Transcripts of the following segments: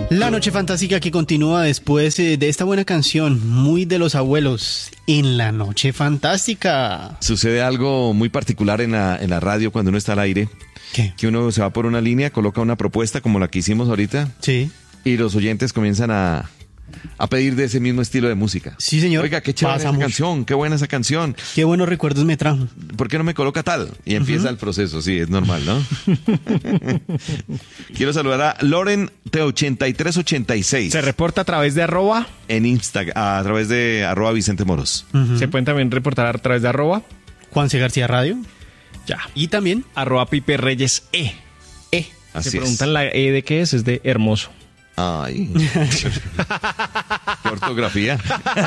La noche fantástica que continúa después de esta buena canción, muy de los abuelos, en la noche fantástica. Sucede algo muy particular en la radio cuando uno está al aire. ¿Qué? Que uno se va por una línea, coloca una propuesta como la que hicimos ahorita. Sí. Y los oyentes comienzan a pedir de ese mismo estilo de música. Sí, señor. Oiga, qué chévere esa canción, qué buena esa canción. Qué buenos recuerdos me trajo. ¿Por qué no me coloca tal? Y empieza el proceso, sí, es normal, ¿no? Quiero saludar a Loren de 8386. Se reporta a través de arroba. En Instagram, a través de arroba Vicente Moros. Se pueden también reportar a través de arroba. Juan C. García Radio. Ya. Y también Arroba Pipe Reyes E. Así Se es. preguntan la E de qué es de hermoso. Ay. Qué ortografía.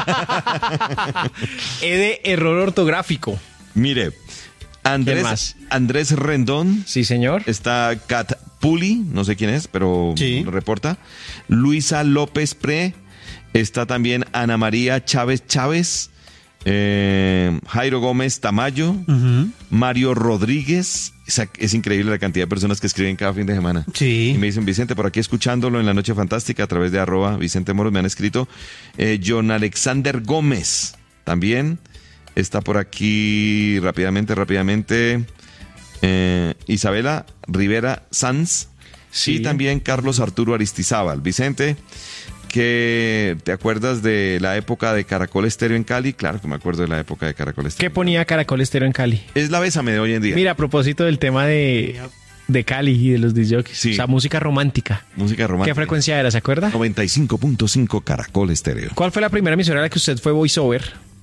E de error ortográfico. Mire, ¿Quién más? Andrés Rendón. Sí, señor. Está Kat Puli, no sé quién es, pero Sí. reporta. Luisa López Pre. Está también Ana María Chávez. Jairo Gómez Tamayo. Mario Rodríguez. Es increíble la cantidad de personas que escriben cada fin de semana. Sí. Y me dicen, Vicente, por aquí escuchándolo en la Noche Fantástica a través de arroba Vicente Moros, me han escrito. John Alexander Gómez también está por aquí rápidamente. Isabela Rivera Sanz. Sí. Y también Carlos Arturo Aristizábal. Vicente, ¿que te acuerdas de la época de Caracol Estéreo en Cali? Claro que me acuerdo de la época de Caracol ¿Qué Estéreo. ponía Caracol Estéreo en Cali? Es la Bésame de hoy en día. Mira, a propósito del tema de Cali y de los discjockeys. Sí. O sea, música romántica. Música romántica. ¿Qué frecuencia era? ¿Se acuerda? 95.5 Caracol Estéreo. ¿Cuál fue la primera emisora a la que usted fue voiceover?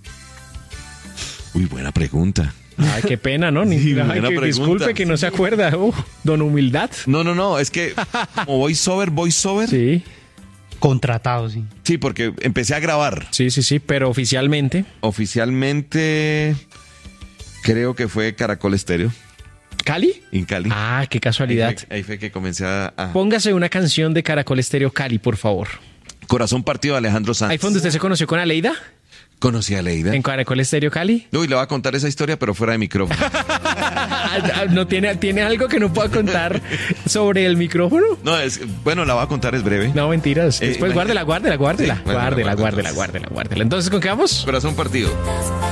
Uy, buena pregunta. Ay, qué pena, ¿no? Sí, buena Disculpe pregunta. que no se acuerda. Don Humildad. No, es que como voiceover. Sí, Contratado, sí. Sí, porque empecé a grabar. sí, pero oficialmente. Oficialmente creo que fue Caracol Estéreo ¿Cali? en Cali. Ah, qué casualidad. Ahí fue que comencé a... Póngase una canción de Caracol Estéreo Cali, por favor. Corazón Partido de Alejandro Sanz. ¿Ahí fue donde usted se conoció con Aleida? Conocí a Leida. ¿En Caracol Estéreo Cali? Uy, le voy a contar esa historia, pero fuera de micrófono. ¿No tiene algo que no pueda contar sobre el micrófono? No, bueno, la voy a contar, es breve. No, mentiras. Después imagínate. guárdela. Sí, bueno, la guardo, Guárdela. Entonces, ¿con qué vamos? Corazón Partido.